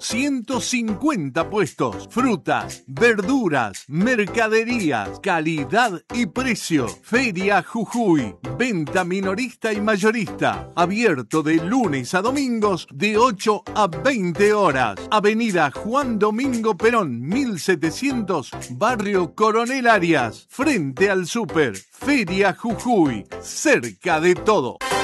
150 puestos. Frutas, verduras, mercaderías, calidad y precio. Feria Jujuy. Venta minorista y mayorista. Abierto de lunes a domingos de 8 a 20 horas. Avenida Juan Domingo Perón, 1700, Barrio Coronel Arias. Frente al Súper. Feria Jujuy. Cerca de todo.